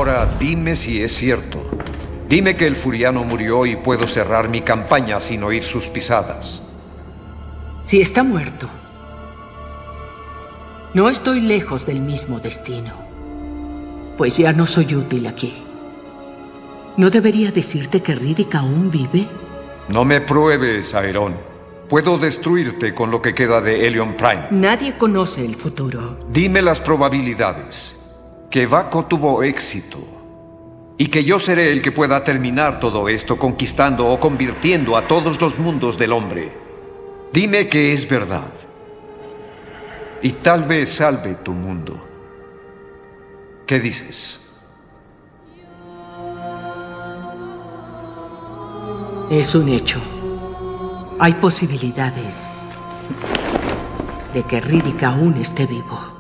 Ahora dime si es cierto. Dime que el Furiano murió y puedo cerrar mi campaña sin oír sus pisadas. Si está muerto, no estoy lejos del mismo destino, pues ya no soy útil aquí. ¿No debería decirte que Riddick aún vive? No me pruebes, Aeron. Puedo destruirte con lo que queda de Hellion Prime. Nadie conoce el futuro. Dime las probabilidades. Que Vaco tuvo éxito. Y que yo seré el que pueda terminar todo esto conquistando o convirtiendo a todos los mundos del hombre. Dime que es verdad. Y tal vez salve tu mundo. ¿Qué dices? Es un hecho. Hay posibilidades de que Riddick aún esté vivo.